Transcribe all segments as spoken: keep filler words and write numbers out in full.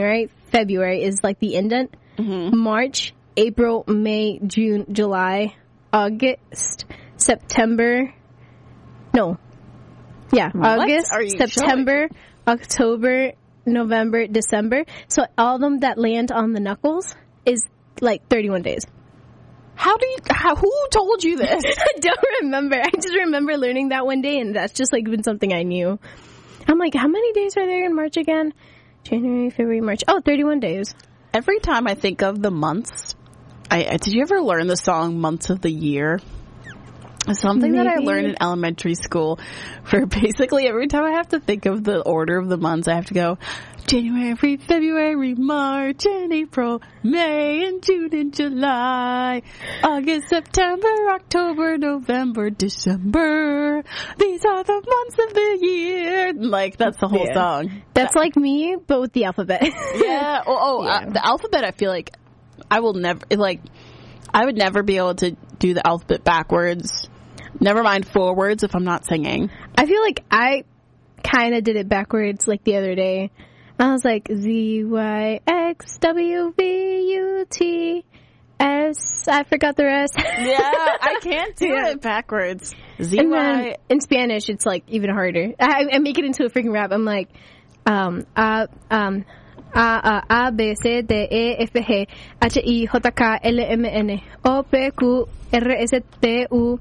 January, February is like the indent. Mm-hmm. March, April, May, June, July, August, September. No. Yeah, what August, September, showing? October, November, December. So all of them that land on the knuckles is like thirty-one days. How do you, how, who told you this? I don't remember. I just remember learning that one day, and that's just like been something I knew. I'm like, how many days are there in March again? January, February, March. Oh, thirty-one days. Every time I think of the months, I, I did you ever learn the song Months of the Year? Something Maybe. that I learned in elementary school, for basically every time I have to think of the order of the months, I have to go January, February, March, and April, May, and June, and July, August, September, October, November, December. These are the months of the year. Like, that's the whole yeah. song. That's that, like me, but with the alphabet. yeah. Oh, oh yeah. Uh, the alphabet, I feel like I will never, like, I would never be able to do the alphabet backwards. Never mind forwards if I'm not singing. I feel like I kind of did it backwards like the other day. I was like Z Y X W V U T S. I forgot the rest. Yeah, I can't do yeah. it backwards. Z Y. In Spanish, it's like even harder. I, I make it into a freaking rap. I'm like, um, uh, um, A, A, A, B, C, D, E, F, G, H, I, J, K, L, M, N, O, P, Q, R, S, T, U,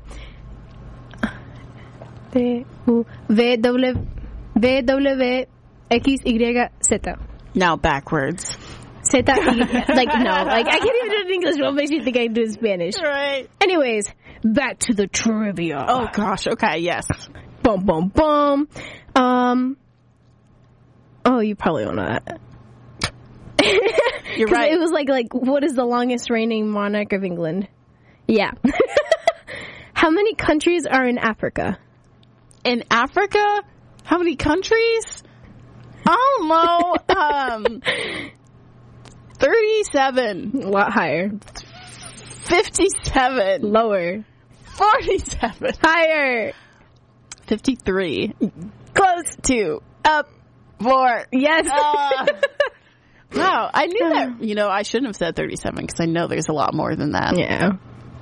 T, U, V, W, V, W, X, Y, Z. Now backwards. Z, Y, like, no, like, I can't even do it in English. What makes you think I can do it in Spanish? Right. Anyways, back to the trivia. Oh, gosh. Okay, yes. Boom, boom, boom. Um, oh, you probably don't know that. You're right. It was like, like, what is the longest reigning monarch of England? Yeah. How many countries are in Africa? In Africa? How many countries? I don't know. um, thirty-seven. A lot higher. fifty-seven. Lower. forty-seven. Higher. fifty-three. Close. Two. Up. Four. Yes. Uh, wow. I knew that. You know, I shouldn't have said thirty-seven because I know there's a lot more than that. Yeah.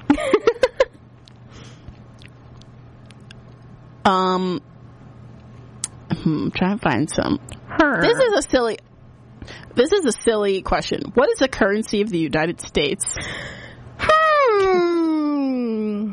um, hmm, trying to find some. Her. This is a silly. This is a silly question. What is the currency of the United States? Hmm.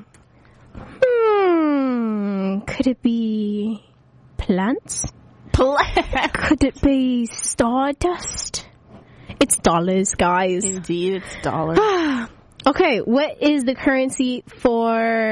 Hmm. Could it be plants? Plants. Could it be stardust? It's dollars, guys. Indeed, it's dollars. Okay, what is the currency for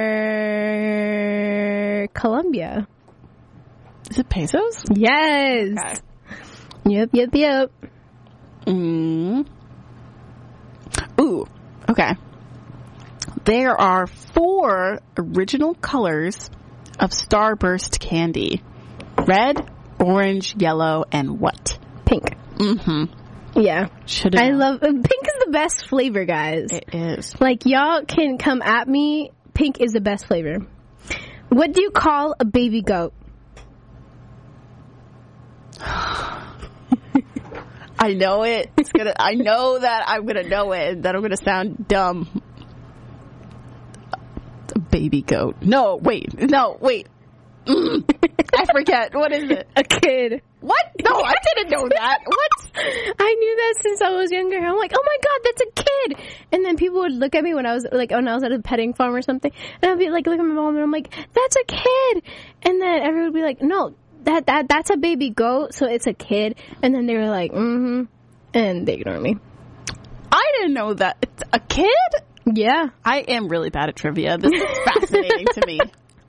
Colombia? Is it pesos? Yes. Okay. Yep, yep, yep. Mm. Ooh, okay. There are four original colors of Starburst candy. Red, orange, yellow, and what? Pink. Mm-hmm. Yeah. Should I love... Pink is the best flavor, guys. It is. Like, y'all can come at me. Pink is the best flavor. What do you call a baby goat? I know it. It's gonna. I know that I'm gonna know it. That I'm gonna sound dumb. A baby goat. No, wait. No, wait. Mm. I forget. What is it? A kid. What? No, I didn't know that. What? I knew that since I was younger. I'm like, oh my god, that's a kid. And then people would look at me when I was like, when I was at a petting farm or something, and I'd be like, look at my mom, and I'm like, that's a kid. And then everyone would be like, no, that that that's a baby goat, so it's a kid. And then they were like, mm-hmm, and they ignored me. I didn't know that. It's a kid? Yeah. I am really bad at trivia. This is fascinating to me.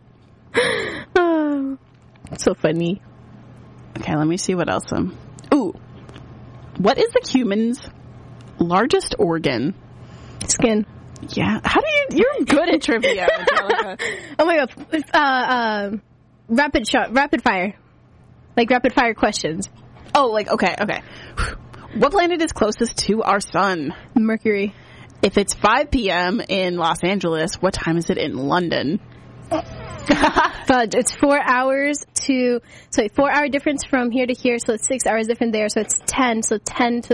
Oh, so funny. Okay, let me see what else. Um, ooh, what is the human's largest organ? Skin. Yeah. How do you? You're good at trivia, Angelica. Oh my god. Uh, uh, rapid shot, rapid fire, like rapid fire questions. Oh, like okay, okay. What planet is closest to our sun? Mercury. If it's five p.m. in Los Angeles, what time is it in London? Fudge. It's four hours to, so four hour difference from here to here, so it's six hours different there, so it's ten, so ten to